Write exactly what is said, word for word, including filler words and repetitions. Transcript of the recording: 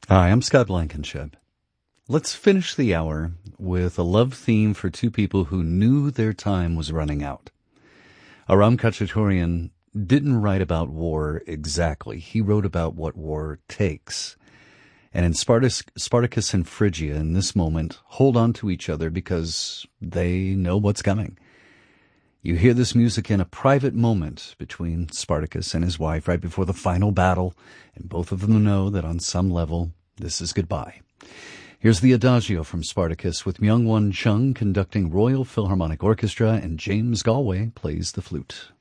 Hi, I'm Scott Blankenship. Let's finish the hour with a love theme for two people who knew their time was running out. Aram Khachaturian didn't write about war exactly. He wrote about what war takes. And in Spartacus, Spartacus and Phrygia, in this moment, hold on to each other because they know what's coming. You hear this music in a private moment between Spartacus and his wife right before the final battle, and both of them know that on some level, this is goodbye. Here's the Adagio from Spartacus with Myung-Won Chung conducting Royal Philharmonic Orchestra, and James Galway plays the flute.